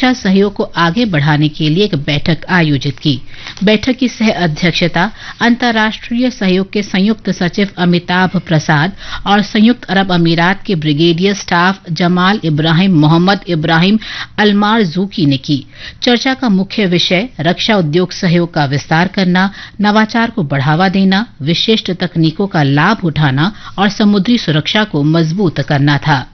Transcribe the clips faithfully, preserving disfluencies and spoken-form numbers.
रक्षा सहयोग को आगे बढ़ाने के लिए एक बैठक आयोजित की। बैठक की सह अध्यक्षता अंतर्राष्ट्रीय सहयोग के संयुक्त सचिव अमिताभ प्रसाद और संयुक्त अरब अमीरात के ब्रिगेडियर स्टाफ जमाल इब्राहिम मोहम्मद इब्राहिम अलमारजूकी ने की। चर्चा का मुख्य विषय रक्षा उद्योग सहयोग का विस्तार करना, नवाचार को बढ़ावा देना, विशिष्ट तकनीकों का लाभ उठाना और समुद्री सुरक्षा को मजबूत करना था।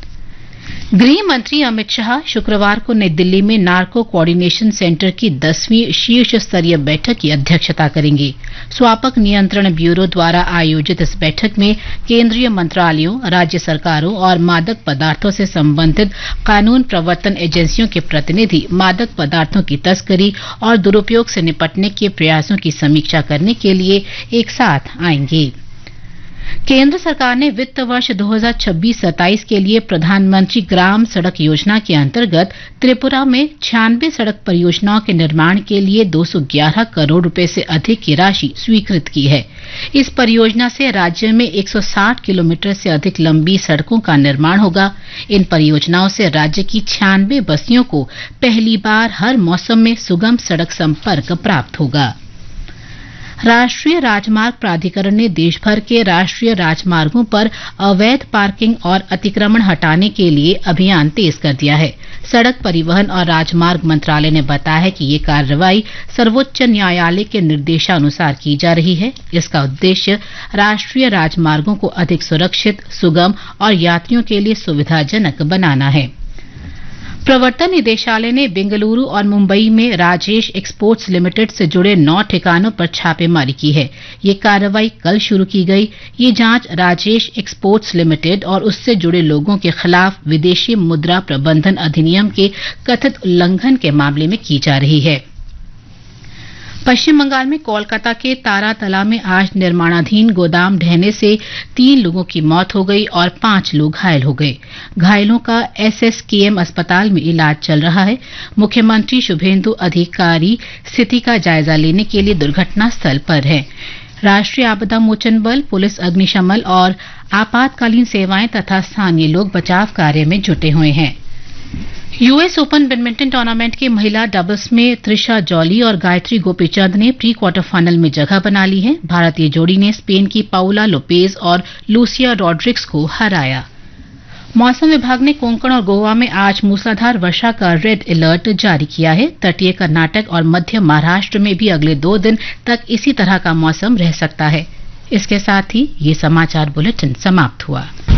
गृह मंत्री अमित शाह शुक्रवार को नई दिल्ली में नार्को कोऑर्डिनेशन सेंटर की दसवीं शीर्ष स्तरीय बैठक की अध्यक्षता करेंगे। स्वापक नियंत्रण ब्यूरो द्वारा आयोजित इस बैठक में केंद्रीय मंत्रालयों, राज्य सरकारों और मादक पदार्थों से संबंधित कानून प्रवर्तन एजेंसियों के प्रतिनिधि मादक पदार्थों की तस्करी और दुरुपयोग से निपटने के प्रयासों की समीक्षा करने के लिए एक साथ आएंगे। केंद्र सरकार ने वित्त वर्ष दो हज़ार छब्बीस सत्ताईस के लिए प्रधानमंत्री ग्राम सड़क योजना के अंतर्गत त्रिपुरा में छियानवे सड़क परियोजनाओं के निर्माण के लिए दो सौ ग्यारह करोड़ रुपए से अधिक की राशि स्वीकृत की है। इस परियोजना से राज्य में एक सौ साठ किलोमीटर से अधिक लंबी सड़कों का निर्माण होगा। इन परियोजनाओं से राज्य की छियानवे बस्तियों को पहली बार हर मौसम में सुगम सड़क संपर्क प्राप्त होगा। राष्ट्रीय राजमार्ग प्राधिकरण ने देश भर के राष्ट्रीय राजमार्गों पर अवैध पार्किंग और अतिक्रमण हटाने के लिए अभियान तेज कर दिया है। सड़क परिवहन और राजमार्ग मंत्रालय ने बताया है कि ये कार्रवाई सर्वोच्च न्यायालय के निर्देशानुसार की जा रही है। इसका उद्देश्य राष्ट्रीय राजमार्गों को अधिक सुरक्षित, सुगम और यात्रियों के लिए सुविधाजनक बनाना है। प्रवर्तन निदेशालय ने बेंगलुरु और मुंबई में राजेश एक्सपोर्ट्स लिमिटेड से जुड़े नौ ठिकानों पर छापेमारी की है। ये कार्रवाई कल शुरू की गई। ये जांच राजेश एक्सपोर्ट्स लिमिटेड और उससे जुड़े लोगों के खिलाफ विदेशी मुद्रा प्रबंधन अधिनियम के कथित उल्लंघन के मामले में की जा रही है। पश्चिम बंगाल में कोलकाता के तारातला में आज निर्माणाधीन गोदाम ढहने से तीन लोगों की मौत हो गई और पांच लोग घायल हो गए। घायलों का एसएसकेएम अस्पताल में इलाज चल रहा है। मुख्यमंत्री शुभेंदु अधिकारी स्थिति का जायजा लेने के लिए दुर्घटना स्थल पर हैं। राष्ट्रीय आपदा मोचन बल, पुलिस, अग्निशमन और आपातकालीन सेवाएं तथा स्थानीय लोग बचाव कार्य में जुटे हुए हैं। यूएस ओपन बैडमिंटन टूर्नामेंट के महिला डबल्स में त्रिशा जॉली और गायत्री गोपीचंद ने प्री क्वार्टर फाइनल में जगह बना ली है। भारतीय जोड़ी ने स्पेन की पाउला लोपेज और लूसिया रॉड्रिग्स को हराया। मौसम विभाग ने कोंकण और गोवा में आज मूसलाधार वर्षा का रेड अलर्ट जारी किया है। तटीय कर्नाटक और मध्य महाराष्ट्र में भी अगले दो दिन तक इसी तरह का मौसम रह सकता है। इसके साथ ही ये समाचार बुलेटिन समाप्त हुआ।